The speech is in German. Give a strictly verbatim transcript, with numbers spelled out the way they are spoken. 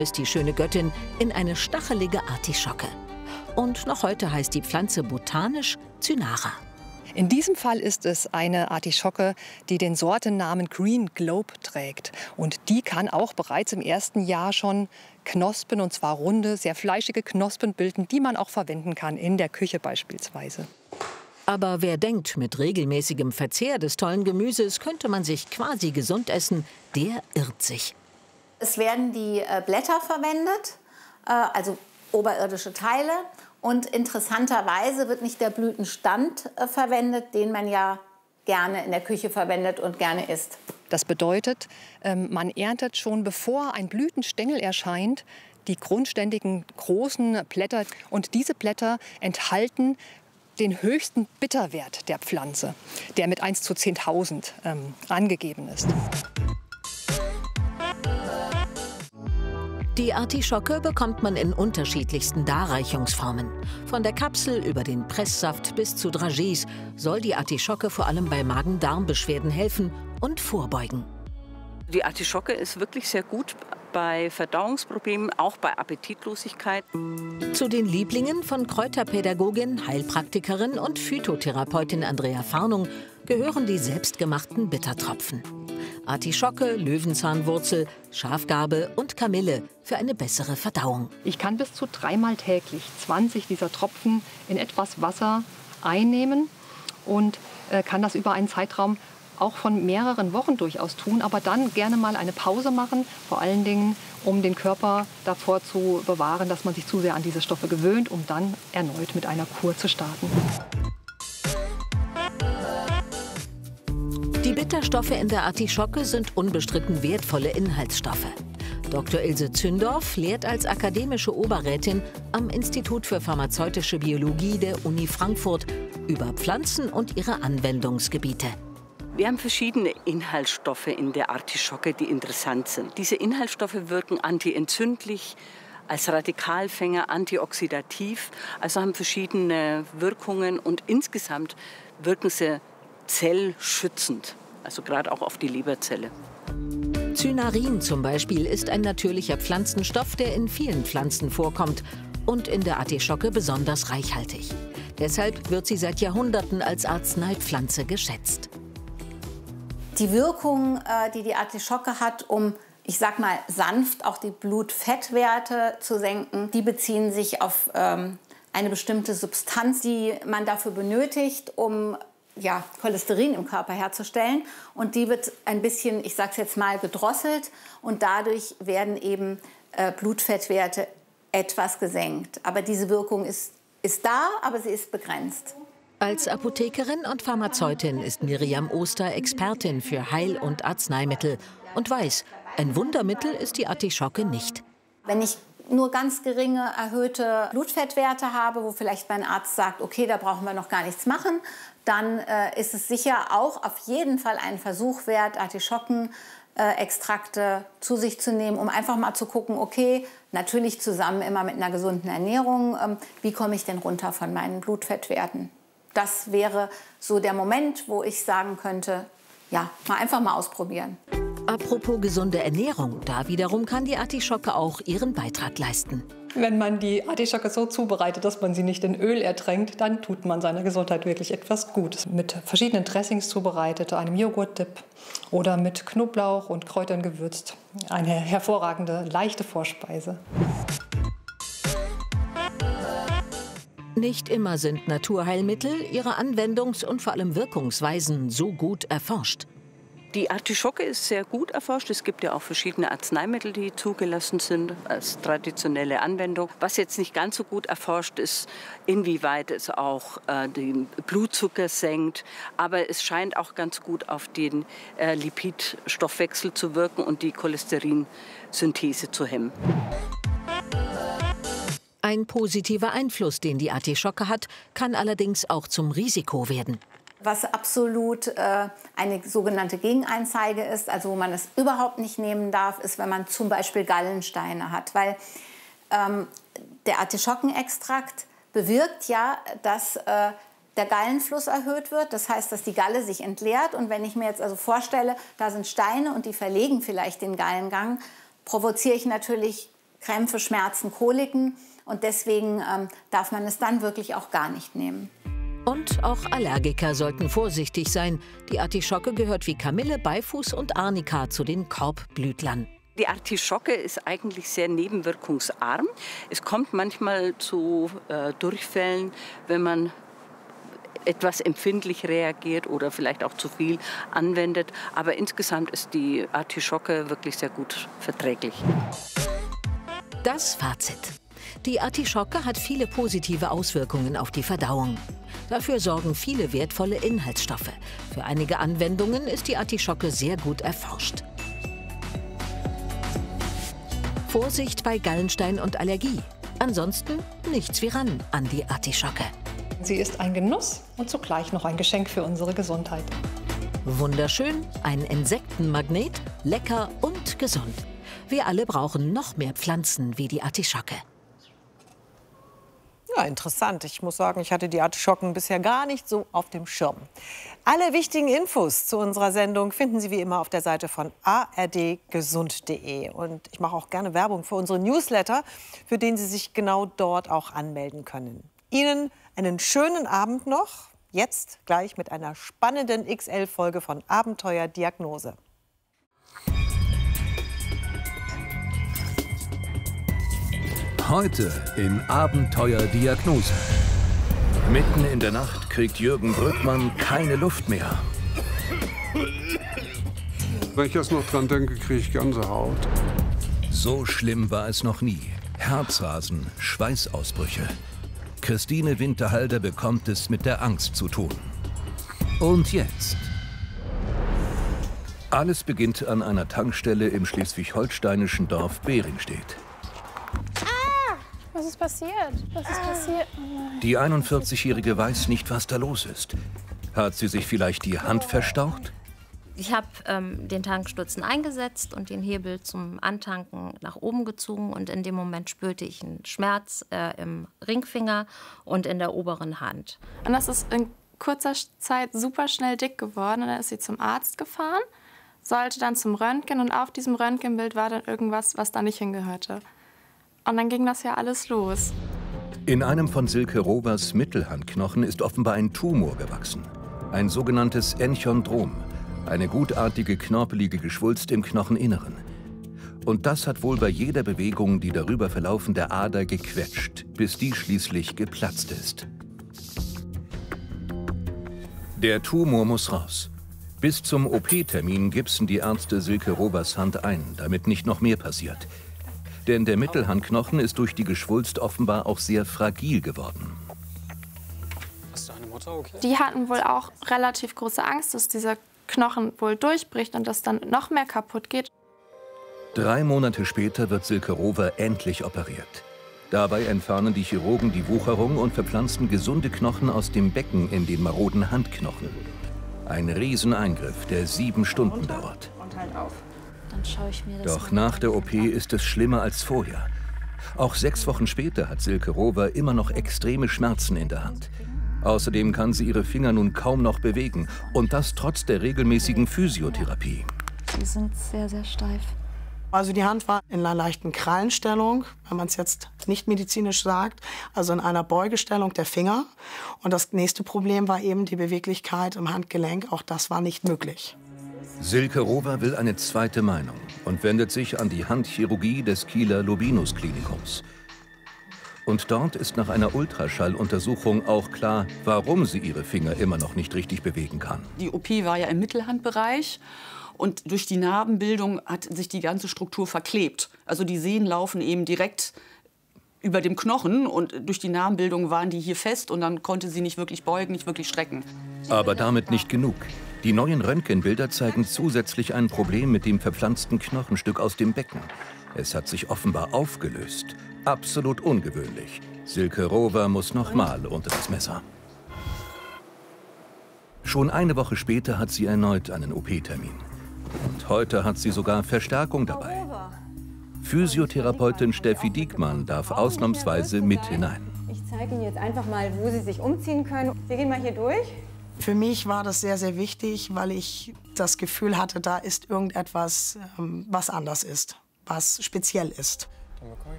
ist die schöne Göttin in eine stachelige Artischocke. Und noch heute heißt die Pflanze botanisch Cynara. In diesem Fall ist es eine Artischocke, die den Sortennamen Green Globe trägt. Und die kann auch bereits im ersten Jahr schon Knospen, und zwar runde, sehr fleischige Knospen bilden, die man auch verwenden kann in der Küche beispielsweise. Aber wer denkt, mit regelmäßigem Verzehr des tollen Gemüses könnte man sich quasi gesund essen, der irrt sich. Es werden die Blätter verwendet, also oberirdische Teile. Und interessanterweise wird nicht der Blütenstand äh, verwendet, den man ja gerne in der Küche verwendet und gerne isst. Das bedeutet, ähm, man erntet schon, bevor ein Blütenstängel erscheint, die grundständigen großen Blätter. Und diese Blätter enthalten den höchsten Bitterwert der Pflanze, der mit eins zu zehntausend ähm, angegeben ist. Die Artischocke bekommt man in unterschiedlichsten Darreichungsformen. Von der Kapsel über den Presssaft bis zu Dragees soll die Artischocke vor allem bei Magen-Darm-Beschwerden helfen und vorbeugen. Die Artischocke ist wirklich sehr gut bei Verdauungsproblemen, auch bei Appetitlosigkeit. Zu den Lieblingen von Kräuterpädagogin, Heilpraktikerin und Phytotherapeutin Andrea Farnung gehören die selbstgemachten Bittertropfen. Artischocke, Löwenzahnwurzel, Schafgarbe und Kamille für eine bessere Verdauung. Ich kann bis zu dreimal täglich zwanzig dieser Tropfen in etwas Wasser einnehmen und äh, kann das über einen Zeitraum auch von mehreren Wochen durchaus tun, aber dann gerne mal eine Pause machen, vor allen Dingen, um den Körper davor zu bewahren, dass man sich zu sehr an diese Stoffe gewöhnt, um dann erneut mit einer Kur zu starten. Die Bitterstoffe in der Artischocke sind unbestritten wertvolle Inhaltsstoffe. Doktor Ilse Zündorf lehrt als akademische Oberrätin am Institut für pharmazeutische Biologie der Uni Frankfurt über Pflanzen und ihre Anwendungsgebiete. Wir haben verschiedene Inhaltsstoffe in der Artischocke, die interessant sind. Diese Inhaltsstoffe wirken antientzündlich, als Radikalfänger, antioxidativ, also haben verschiedene Wirkungen und insgesamt wirken sie zellschützend, also gerade auch auf die Leberzelle. Cynarin zum Beispiel ist ein natürlicher Pflanzenstoff, der in vielen Pflanzen vorkommt und in der Artischocke besonders reichhaltig. Deshalb wird sie seit Jahrhunderten als Arzneipflanze geschätzt. Die Wirkung, äh, die die Artischocke hat, um, ich sag mal, sanft auch die Blutfettwerte zu senken, die beziehen sich auf ähm, eine bestimmte Substanz, die man dafür benötigt, um ja, Cholesterin im Körper herzustellen. Und die wird ein bisschen, ich sage es jetzt mal, gedrosselt. Und dadurch werden eben äh, Blutfettwerte etwas gesenkt. Aber diese Wirkung ist, ist da, aber sie ist begrenzt. Als Apothekerin und Pharmazeutin ist Miriam Oster Expertin für Heil- und Arzneimittel und weiß, ein Wundermittel ist die Artischocke nicht. Wenn ich nur ganz geringe erhöhte Blutfettwerte habe, wo vielleicht mein Arzt sagt, okay, da brauchen wir noch gar nichts machen, dann äh, ist es sicher auch auf jeden Fall ein Versuch wert, Artischockenextrakte äh, zu sich zu nehmen, um einfach mal zu gucken, okay, natürlich zusammen immer mit einer gesunden Ernährung, ähm, wie komme ich denn runter von meinen Blutfettwerten? Das wäre so der Moment, wo ich sagen könnte, ja, mal einfach mal ausprobieren. Apropos gesunde Ernährung, da wiederum kann die Artischocke auch ihren Beitrag leisten. Wenn man die Artischocke so zubereitet, dass man sie nicht in Öl ertränkt, dann tut man seiner Gesundheit wirklich etwas Gutes. Mit verschiedenen Dressings zubereitet, einem Joghurt-Dip oder mit Knoblauch und Kräutern gewürzt. Eine hervorragende, leichte Vorspeise. Nicht immer sind Naturheilmittel, ihre Anwendungs- und vor allem Wirkungsweisen so gut erforscht. Die Artischocke ist sehr gut erforscht. Es gibt ja auch verschiedene Arzneimittel, die zugelassen sind als traditionelle Anwendung. Was jetzt nicht ganz so gut erforscht ist, inwieweit es auch äh, den Blutzucker senkt. Aber es scheint auch ganz gut auf den äh, Lipidstoffwechsel zu wirken und die Cholesterinsynthese zu hemmen. Ein positiver Einfluss, den die Artischocke hat, kann allerdings auch zum Risiko werden. Was absolut äh, eine sogenannte Gegenanzeige ist, also wo man es überhaupt nicht nehmen darf, ist, wenn man zum Beispiel Gallensteine hat. Weil ähm, der Artischockenextrakt bewirkt ja, dass äh, der Gallenfluss erhöht wird. Das heißt, dass die Galle sich entleert. Und wenn ich mir jetzt also vorstelle, da sind Steine und die verlegen vielleicht den Gallengang, provoziere ich natürlich Krämpfe, Schmerzen, Koliken. Und deswegen ähm, darf man es dann wirklich auch gar nicht nehmen. Und auch Allergiker sollten vorsichtig sein. Die Artischocke gehört wie Kamille, Beifuß und Arnika zu den Korbblütlern. Die Artischocke ist eigentlich sehr nebenwirkungsarm. Es kommt manchmal zu äh, Durchfällen, wenn man etwas empfindlich reagiert oder vielleicht auch zu viel anwendet. Aber insgesamt ist die Artischocke wirklich sehr gut verträglich. Das Fazit. Die Artischocke hat viele positive Auswirkungen auf die Verdauung. Dafür sorgen viele wertvolle Inhaltsstoffe. Für einige Anwendungen ist die Artischocke sehr gut erforscht. Vorsicht bei Gallenstein und Allergie. Ansonsten nichts wie ran an die Artischocke. Sie ist ein Genuss und zugleich noch ein Geschenk für unsere Gesundheit. Wunderschön, ein Insektenmagnet, lecker und gesund. Wir alle brauchen noch mehr Pflanzen wie die Artischocke. Ja, interessant. Ich muss sagen, ich hatte die Artischocken bisher gar nicht so auf dem Schirm. Alle wichtigen Infos zu unserer Sendung finden Sie wie immer auf der Seite von a r d gesund punkt de. Und ich mache auch gerne Werbung für unsere Newsletter, für den Sie sich genau dort auch anmelden können. Ihnen einen schönen Abend noch. Jetzt gleich mit einer spannenden X L-Folge von Abenteuer Diagnose. Heute in Abenteuer Diagnose. Mitten in der Nacht kriegt Jürgen Brückmann keine Luft mehr. Wenn ich jetzt noch dran denke, kriege ich Gänsehaut. So schlimm war es noch nie. Herzrasen, Schweißausbrüche. Christine Winterhalter bekommt es mit der Angst zu tun. Und jetzt? Alles beginnt an einer Tankstelle im schleswig-holsteinischen Dorf Beringstedt. Was ist passiert? Was ist passiert? Oh Die einundvierzigjährige weiß nicht, was da los ist. Hat sie sich vielleicht die Hand verstaucht? Ich habe ähm, den Tankstutzen eingesetzt und den Hebel zum Antanken nach oben gezogen. Und in dem Moment spürte ich einen Schmerz äh, im Ringfinger und in der oberen Hand. Und das ist in kurzer Zeit super schnell dick geworden. Und dann ist sie zum Arzt gefahren, sollte dann zum Röntgen. Und auf diesem Röntgenbild war dann irgendwas, was da nicht hingehörte. Und dann ging das ja alles los. In einem von Silke Robers Mittelhandknochen ist offenbar ein Tumor gewachsen. Ein sogenanntes Enchondrom. Eine gutartige, knorpelige Geschwulst im Knocheninneren. Und das hat wohl bei jeder Bewegung die darüber verlaufende Ader gequetscht, bis die schließlich geplatzt ist. Der Tumor muss raus. Bis zum O P-Termin gipsen die Ärzte Silke Robers Hand ein, damit nicht noch mehr passiert. Denn der Mittelhandknochen ist durch die Geschwulst offenbar auch sehr fragil geworden. Ist deine Mutter okay? Die hatten wohl auch relativ große Angst, dass dieser Knochen wohl durchbricht und dass dann noch mehr kaputt geht. Drei Monate später wird Silke Rover endlich operiert. Dabei entfernen die Chirurgen die Wucherung und verpflanzen gesunde Knochen aus dem Becken in den maroden Handknochen. Ein Rieseneingriff, der sieben Stunden dauert. Und halt auf. Dann schaue ich mir das Doch nach der O P ist es schlimmer als vorher. Auch sechs Wochen später hat Silke Rover immer noch extreme Schmerzen in der Hand. Außerdem kann sie ihre Finger nun kaum noch bewegen. Und das trotz der regelmäßigen Physiotherapie. Die sind sehr, sehr steif. Also die Hand war in einer leichten Krallenstellung, wenn man es jetzt nicht medizinisch sagt, also in einer Beugestellung der Finger. Und das nächste Problem war eben die Beweglichkeit im Handgelenk. Auch das war nicht möglich. Silke Rover will eine zweite Meinung und wendet sich an die Handchirurgie des Kieler Lobinus-Klinikums. Und dort ist nach einer Ultraschalluntersuchung auch klar, warum sie ihre Finger immer noch nicht richtig bewegen kann. Die O P war ja im Mittelhandbereich und durch die Narbenbildung hat sich die ganze Struktur verklebt. Also die Sehnen laufen eben direkt über dem Knochen und durch die Narbenbildung waren die hier fest und dann konnte sie nicht wirklich beugen, nicht wirklich strecken. Aber damit nicht genug. Die neuen Röntgenbilder zeigen zusätzlich ein Problem mit dem verpflanzten Knochenstück aus dem Becken. Es hat sich offenbar aufgelöst. Absolut ungewöhnlich. Silke Rover muss nochmal unter das Messer. Schon eine Woche später hat sie erneut einen O P-Termin. Und heute hat sie sogar Verstärkung dabei. Physiotherapeutin Steffi Diekmann darf ausnahmsweise mit hinein. Ich zeige Ihnen jetzt einfach mal, wo Sie sich umziehen können. Wir gehen mal hier durch. Für mich war das sehr, sehr wichtig, weil ich das Gefühl hatte, da ist irgendetwas, was anders ist, was speziell ist. Dann bekomme ich